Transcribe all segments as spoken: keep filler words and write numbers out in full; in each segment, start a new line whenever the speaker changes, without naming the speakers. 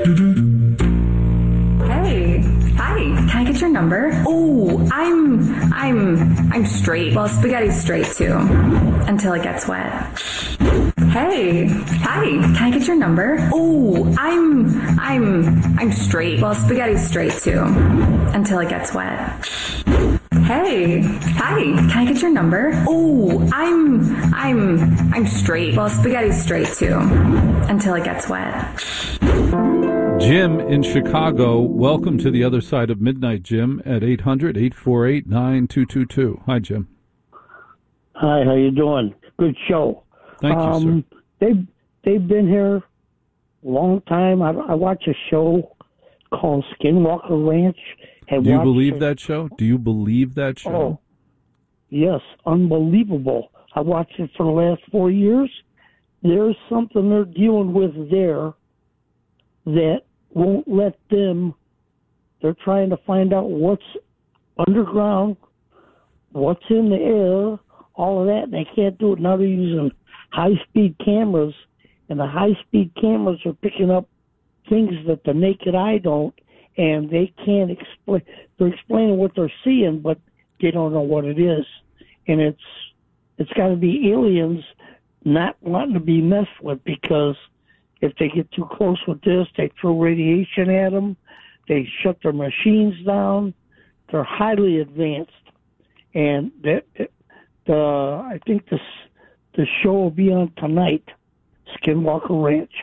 Hey, hi. Can I get your number? Oh, I'm, I'm, I'm straight. Well, spaghetti's straight too, until it gets wet. Hey, hi. Can I get your number? Oh, I'm, I'm, I'm straight. Well, spaghetti's straight too, until it gets wet. Hey, hi. Can I get your number? Oh, I'm, I'm, I'm straight. Well, spaghetti's straight too, until it gets wet.
Jim in Chicago, welcome to the other side of midnight, Jim, at eight hundred, eight four eight, nine two two two. Hi, Jim.
Hi, how you doing? Good show.
Thank you,
um,
sir.
They've, they've been here a long time. I, I watch a show called Skinwalker Ranch.
Do you believe it. that show? Do you believe that show?
Oh, yes, unbelievable. I watched it for the last four years. There's something they're dealing with there that won't let them. They're trying to find out what's underground, what's in the air, all of that, and they can't do it. Now they're using high-speed cameras, and the high-speed cameras are picking up things that the naked eye don't, and they can't explain. They're explaining what they're seeing, but they don't know what it is. And it's it's got to be aliens not wanting to be messed with, because if they get too close with this, they throw radiation at them. They shut their machines down. They're highly advanced, and that the I think this the show will be on tonight. Skinwalker Ranch.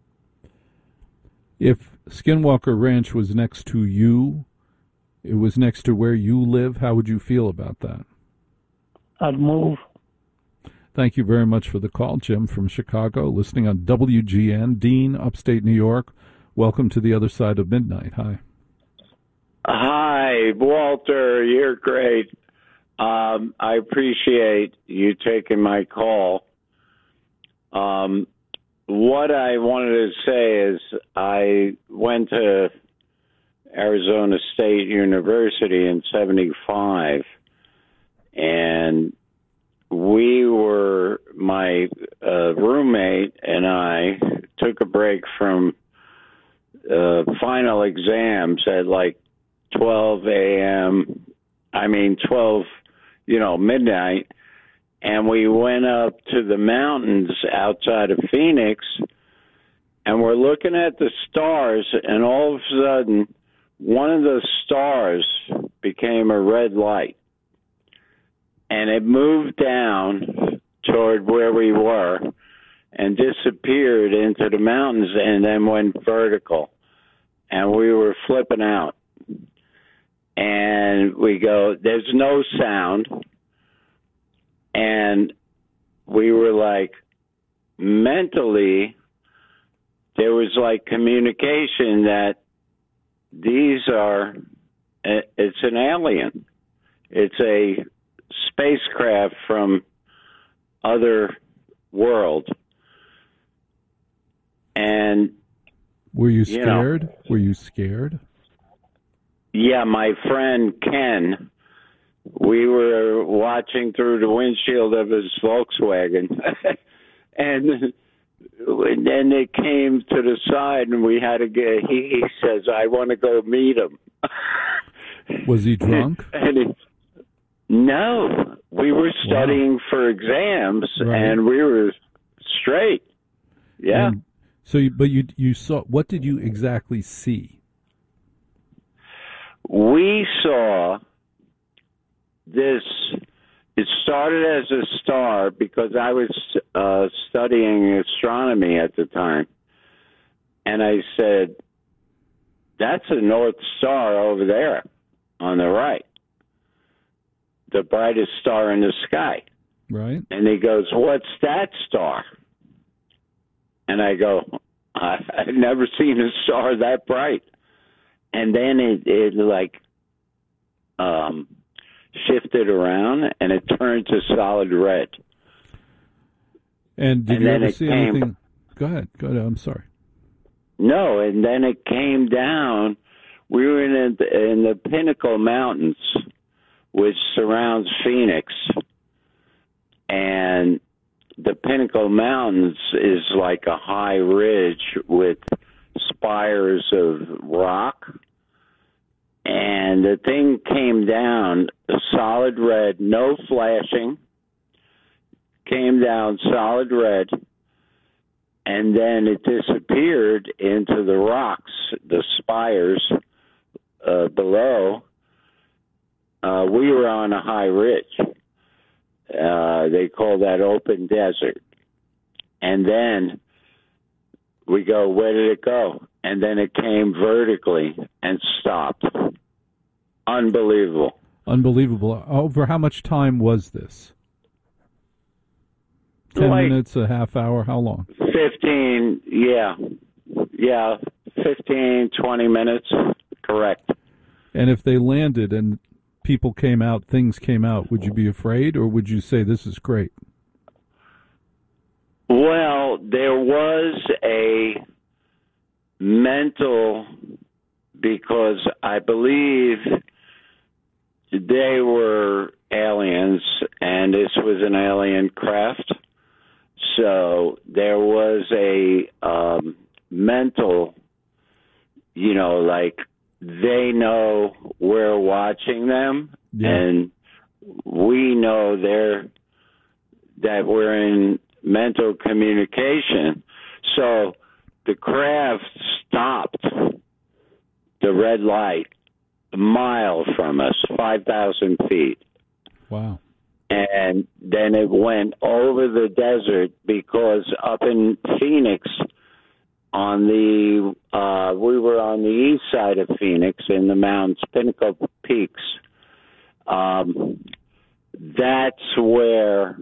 If Skinwalker Ranch was next to you, it was next to where you live, how would you feel about that?
I'd move.
Thank you very much for the call, Jim from Chicago, listening on W G N, Dean, upstate New York. Welcome to the other side of midnight. Hi.
Hi, Walter. You're great. Um, I appreciate you taking my call. Um, what I wanted to say is I went to Arizona State University in seventy-five, and we were, my uh, roommate and I took a break from uh, final exams at like twelve a.m., I mean twelve, you know, midnight, and we went up to the mountains outside of Phoenix, and we're looking at the stars, and all of a sudden, one of the stars became a red light. And it moved down toward where we were and disappeared into the mountains and then went vertical. And we were flipping out. And we go, there's no sound. And we were like, mentally, there was like communication that these are, it's an alien. It's a spacecraft from other world. And
were you scared?
You know,
were you scared?
Yeah, my friend Ken, we were watching through the windshield of his Volkswagen, and then it came to the side, and we had to get. He, he says, "I want to go meet him."
Was he drunk?
And he, no, we were studying wow. for exams, right. and we were straight. Yeah.
And so, you, but you you saw. What did you exactly see?
We saw this. It started as a star because I was uh, studying astronomy at the time, and I said, "That's a North Star over there on the right, the brightest star in the sky."
Right.
And he goes, "What's that star?" And I go, "I've never seen a star that bright." And then it, it like um, shifted around, and it turned to solid red.
And did
and
you
then
ever
it
see
came,
anything? Go ahead. Go ahead. I'm sorry.
No, and then it came down. We were in the, in the Pinnacle Mountains, which surrounds Phoenix, and the Pinnacle Mountains is like a high ridge with spires of rock. And the thing came down a solid red, no flashing, came down solid red, and then it disappeared into the rocks, the spires uh, below. Uh, we were on a high ridge. Uh, they call that open desert. And then we go, where did it go? And then it came vertically and stopped. Unbelievable.
Unbelievable. Over how much time was this? Ten
like
minutes, a half hour, how long?
Fifteen, yeah. Yeah, fifteen, twenty minutes, correct.
And if they landed and people came out, things came out, would you be afraid, or would you say this is great?
Well, there was a mental, because I believe they were aliens, and this was an alien craft. So there was a um, mental, you know, like they know we're watching them, yeah. and we know they're that we're in mental communication. So the craft stopped the red light a mile from us, five thousand feet.
Wow.
And then it went over the desert, because up in Phoenix, on the uh, we were on the east side of Phoenix in the mountains, Pinnacle Peaks. Um, that's where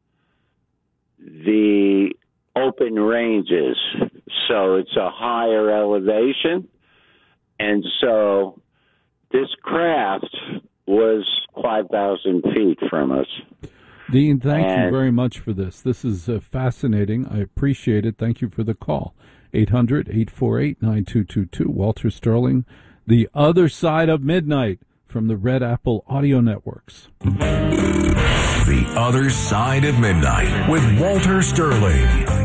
the open range is. So it's a higher elevation. And so this craft was five thousand feet from us.
Dean, thank
and,
you very much for this. This is uh, fascinating. I appreciate it. Thank you for the call. eight hundred, eight four eight, nine two two two. Walter Sterling, The Other Side of Midnight from the Red Apple Audio Networks.
The Other Side of Midnight with Walter Sterling.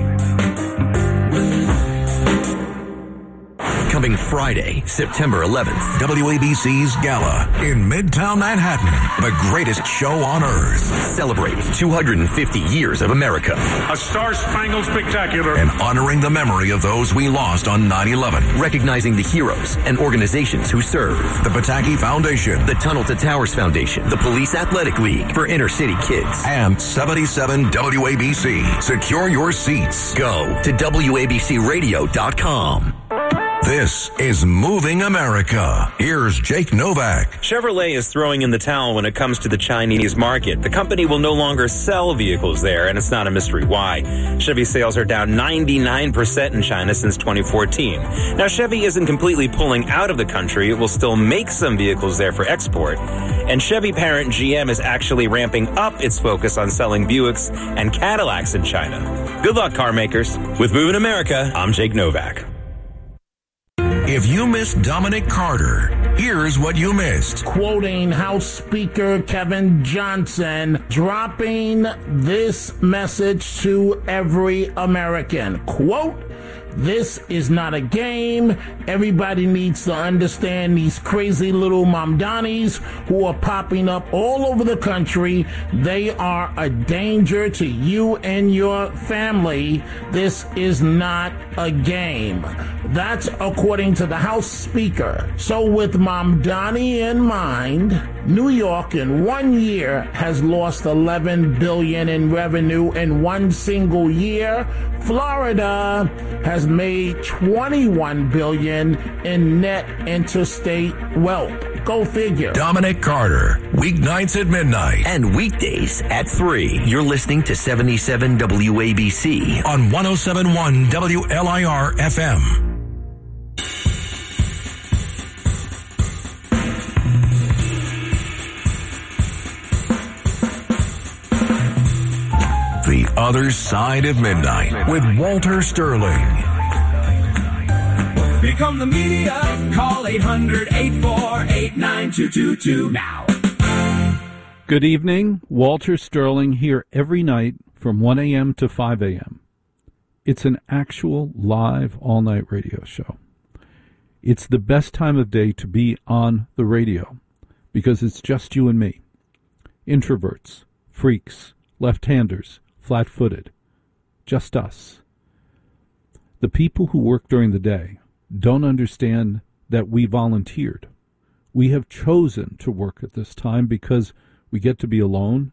Coming Friday, September eleventh, W A B C's Gala in Midtown Manhattan, the greatest show on earth. Celebrate two hundred fifty years of America.
A Star-Spangled Spectacular.
And honoring the memory of those we lost on nine eleven.
Recognizing the heroes and organizations who serve.
The Pataki Foundation.
The Tunnel to Towers Foundation. The Police Athletic League for inner city kids.
And seventy-seven W A B C. Secure your seats.
Go to W A B C radio dot com.
This is Moving America. Here's Jake Novak.
Chevrolet is throwing in the towel when it comes to the Chinese market. The company will no longer sell vehicles there, and it's not a mystery why. Chevy sales are down ninety-nine percent in China since twenty fourteen. Now, Chevy isn't completely pulling out of the country. It will still make some vehicles there for export. And Chevy parent G M is actually ramping up its focus on selling Buicks and Cadillacs in China. Good luck, car makers. With Moving America, I'm Jake Novak.
If you missed Dominic Carter, here's what you missed.
Quoting House Speaker Kevin Johnson, dropping this message to every American. Quote, "This is not a game. Everybody needs to understand these crazy little Mamdanis who are popping up all over the country. They are a danger to you and your family. This is not a game." That's according to the House Speaker. So with Mamdani in mind, New York in one year has lost eleven billion dollars in revenue in one single year. Florida has made twenty-one billion dollars in net interstate wealth. Go figure.
Dominic Carter, weeknights at midnight.
And weekdays at three. You're listening to seventy-seven W A B C.
On one oh seven point one W L I R F M. The Other Side of Midnight with Walter Sterling.
Become the media. Call eight hundred, eight four eight, nine two two two now.
Good evening. Walter Sterling here every night from one a.m. to five a.m. It's an actual live all-night radio show. It's the best time of day to be on the radio because it's just you and me. Introverts, freaks, left-handers, flat-footed. Just us. The people who work during the day don't understand that we volunteered. We have chosen to work at this time because we get to be alone.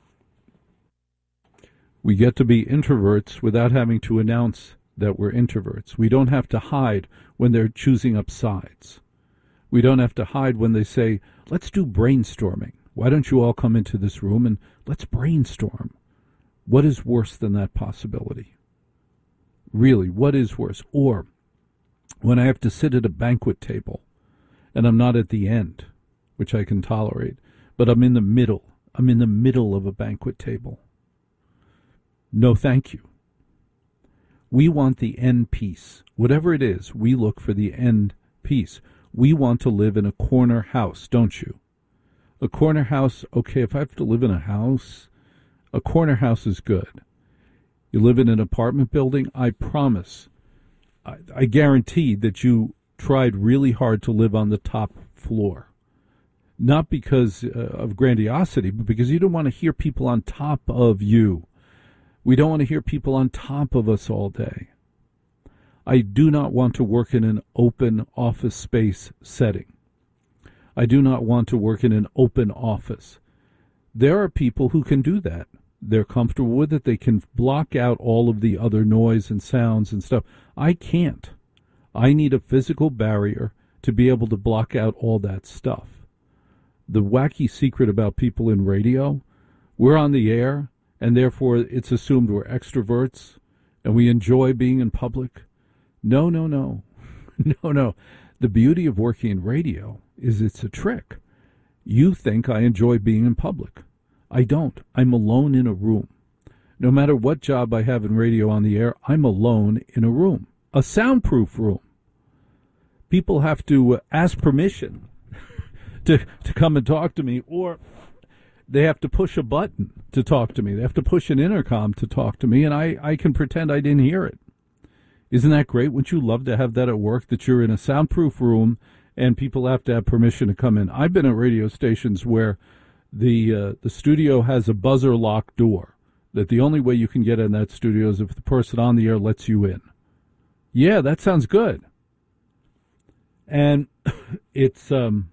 We get to be introverts without having to announce that we're introverts. We don't have to hide when they're choosing up sides. We don't have to hide when they say, let's do brainstorming. Why don't you all come into this room and let's brainstorm? What is worse than that possibility? Really, what is worse? Or when I have to sit at a banquet table and I'm not at the end, which I can tolerate, but I'm in the middle. I'm in the middle of a banquet table. No, thank you. We want the end piece. Whatever it is, we look for the end piece. We want to live in a corner house, don't you? A corner house, okay, if I have to live in a house, a corner house is good. You live in an apartment building, I promise, I, I guarantee that you tried really hard to live on the top floor. Not because uh, of grandiosity, but because you don't want to hear people on top of you. We don't want to hear people on top of us all day. I do not want to work in an open office space setting. I do not want to work in an open office. There are people who can do that. They're comfortable with it. They can block out all of the other noise and sounds and stuff. I can't. I need a physical barrier to be able to block out all that stuff. The wacky secret about people in radio, we're on the air, and therefore it's assumed we're extroverts and we enjoy being in public. No, no, no. No, no. The beauty of working in radio is it's a trick. You think I enjoy being in public. I don't. I'm alone in a room. No matter what job I have in radio on the air, I'm alone in a room. A soundproof room. People have to ask permission to, to come and talk to me, or they have to push a button to talk to me. They have to push an intercom to talk to me, and I, I can pretend I didn't hear it. Isn't that great? Wouldn't you love to have that at work, that you're in a soundproof room and people have to have permission to come in? I've been at radio stations where the uh, the studio has a buzzer lock door, that the only way you can get in that studio is if the person on the air lets you in. Yeah, that sounds good. And it's um,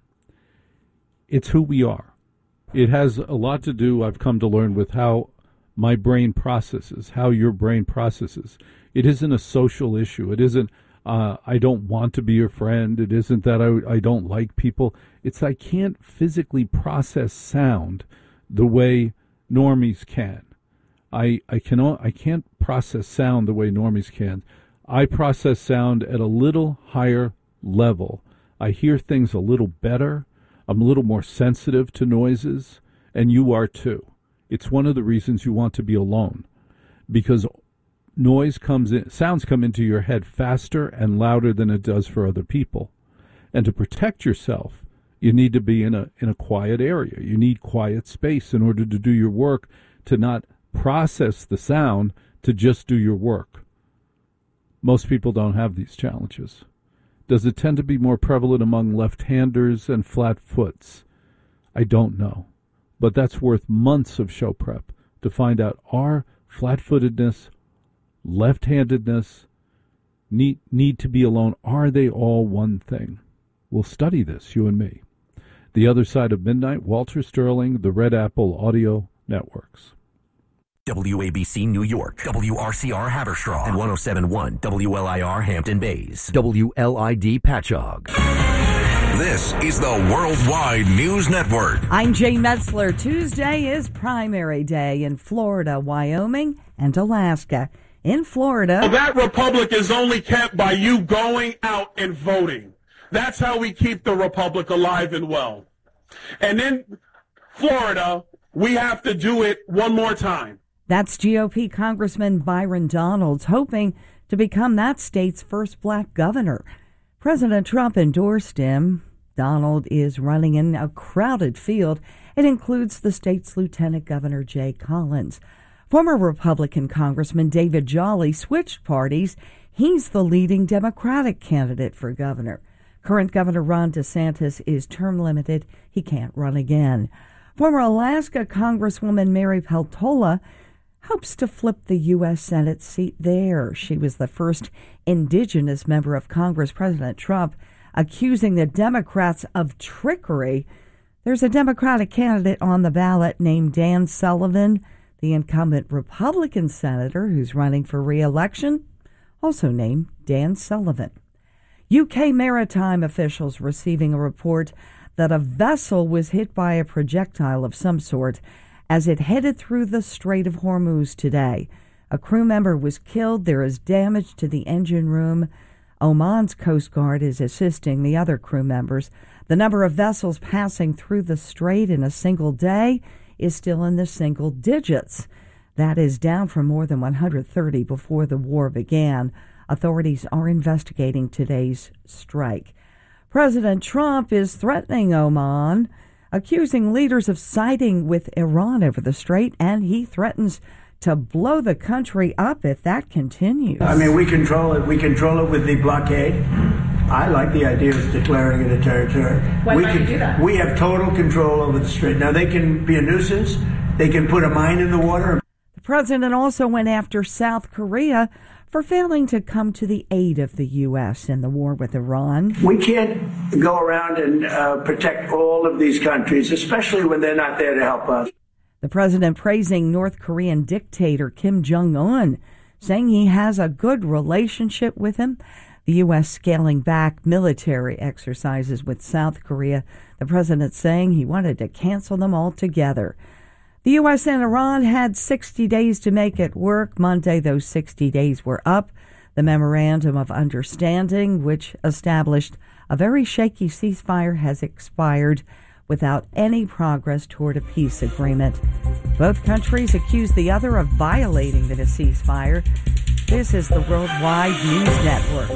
it's who we are. It has a lot to do, I've come to learn, with how my brain processes, how your brain processes. It isn't a social issue. It isn't, uh, I don't want to be your friend. It isn't that I, I don't like people. It's I can't physically process sound the way normies can. I, I, can, I can't process sound the way normies can. I process sound at a little higher level. I hear things a little better. I'm a little more sensitive to noises, and you are too. It's one of the reasons you want to be alone, because noise comes in, sounds come into your head faster and louder than it does for other people. And to protect yourself, you need to be in a in a quiet area. You need quiet space in order to do your work, to not process the sound, to just do your work. Most people don't have these challenges. Does it tend to be more prevalent among left-handers and flat-foots? I don't know. But that's worth months of show prep to find out, are flat-footedness, left-handedness, need, need to be alone, are they all one thing? We'll study this, you and me. The Other Side of Midnight, Walter Sterling, the Red Apple Audio Networks.
W A B C New York, W R C R Haverstraw, and one oh seven point one W L I R Hampton Bays, W L I D Patchogue.
This is the Worldwide News Network.
I'm Jay Metzler. Tuesday is primary day in Florida, Wyoming, and Alaska. In Florida,
well, that republic is only kept by you going out and voting. That's how we keep the republic alive and well. And in Florida, we have to do it one more time.
That's G O P Congressman Byron Donalds, hoping to become that state's first black governor. President Trump endorsed him. Donald is running in a crowded field. It includes the state's Lieutenant Governor Jay Collins. Former Republican Congressman David Jolly switched parties. He's the leading Democratic candidate for governor. Current Governor Ron DeSantis is term limited. He can't run again. Former Alaska Congresswoman Mary Peltola hopes to flip the U S Senate seat there. She was the first indigenous member of Congress. President Trump accusing the Democrats of trickery. There's a Democratic candidate on the ballot named Dan Sullivan, the incumbent Republican senator who's running for re-election, also named Dan Sullivan. U K maritime officials receiving a report that a vessel was hit by a projectile of some sort as it headed through the Strait of Hormuz today. A crew member was killed. There is damage to the engine room. Oman's Coast Guard is assisting the other crew members. The number of vessels passing through the strait in a single day is still in the single digits. That is down from more than one hundred thirty before the war began. Authorities are investigating today's strike. President Trump is threatening Oman, accusing leaders of siding with Iran over the strait, and he threatens to blow the country up if that continues.
I mean, we control it. We control it with the blockade. I like the idea of declaring it a territory.
Why
we
might
can,
you do that?
We have total control over the strait. Now, they can be a nuisance. They can put a mine in the water.
The president also went after South Korea for failing to come to the aid of the U S in the war with Iran.
We can't go around and uh, protect all of these countries, especially when they're not there to help us.
The president praising North Korean dictator Kim Jong-un, saying he has a good relationship with him. The U S scaling back military exercises with South Korea. The president saying he wanted to cancel them altogether. The U S and Iran had sixty days to make it work. Monday, those sixty days were up. The Memorandum of Understanding, which established a very shaky ceasefire, has expired without any progress toward a peace agreement. Both countries accuse the other of violating the ceasefire. This is the Worldwide News Network.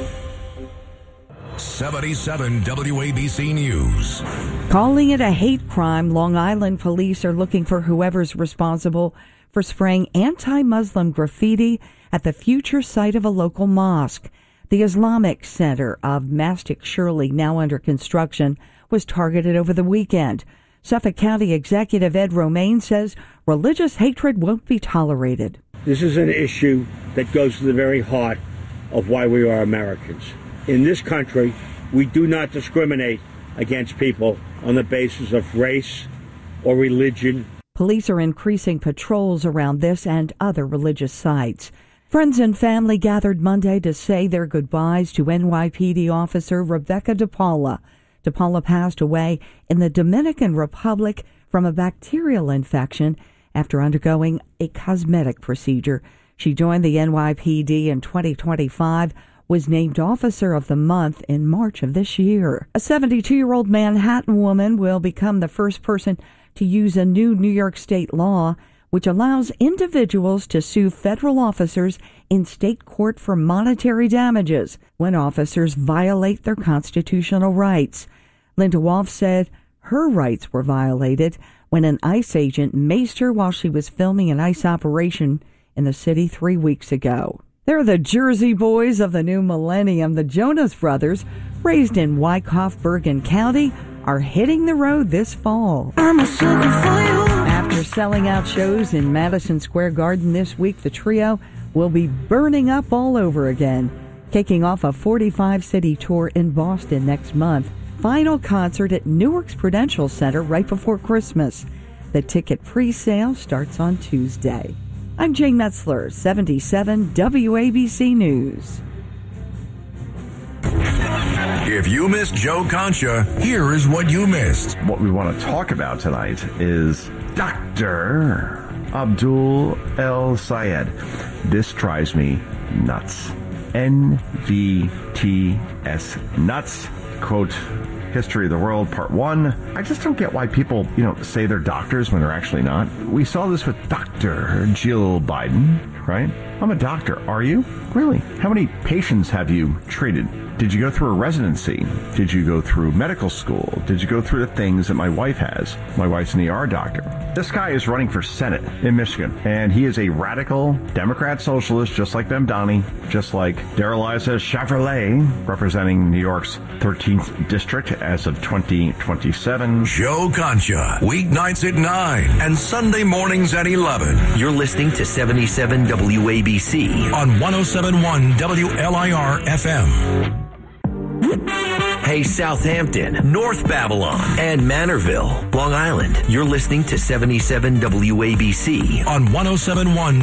seventy-seven W A B C News.
Calling it a hate crime, Long Island police are looking for whoever's responsible for spraying anti-Muslim graffiti at the future site of a local mosque. The Islamic Center of Mastic Shirley, now under construction, was targeted over the weekend. Suffolk County Executive Ed Romaine says religious hatred won't be tolerated.
This is an issue that goes to the very heart of why we are Americans. In this country, we do not discriminate against people on the basis of race or religion.
Police are increasing patrols around this and other religious sites. Friends and family gathered Monday to say their goodbyes to N Y P D officer Rebecca DePaula. DePaula passed away in the Dominican Republic from a bacterial infection after undergoing a cosmetic procedure. She joined the N Y P D in twenty twenty-five, was named Officer of the Month in March of this year. A seventy-two-year-old Manhattan woman will become the first person to use a new New York state law which allows individuals to sue federal officers in state court for monetary damages when officers violate their constitutional rights. Linda Wolf said her rights were violated when an ICE agent maced her while she was filming an ICE operation in the city three weeks ago. They're the Jersey boys of the new millennium. The Jonas Brothers, raised in Wyckoff, Bergen County, are hitting the road this fall. I'm a sucker for you. After selling out shows in Madison Square Garden this week, the trio will be burning up all over again, kicking off a forty-five city tour in Boston next month. Final concert at Newark's Prudential Center right before Christmas. The ticket pre-sale starts on Tuesday. I'm Jane Metzler, seventy-seven W A B C News.
If you missed Joe Concha, here is what you missed.
What we want to talk about tonight is Doctor Abdul El Sayed. This drives me nuts. N V T S nuts. Quote, History of the World, Part one. I just don't get why people, you know, say they're doctors when they're actually not. We saw this with Doctor Jill Biden, right? I'm a doctor. Are you? Really? How many patients have you treated? Did you go through a residency? Did you go through medical school? Did you go through the things that my wife has? My wife's an E R doctor. This guy is running for Senate in Michigan, and he is a radical Democrat socialist, just like Ben Donnie, just like Darreliza Chevrolet, representing New York's thirteenth district as of twenty twenty-seven.
Joe Concha, weeknights at nine and Sunday mornings at eleven.
You're listening to seventy-seven W A B C
on one oh seven point one W L I R F M.
Hey, Southampton, North Babylon, and Manorville, Long Island. You're listening to seventy-seven W A B C
on one oh seven point one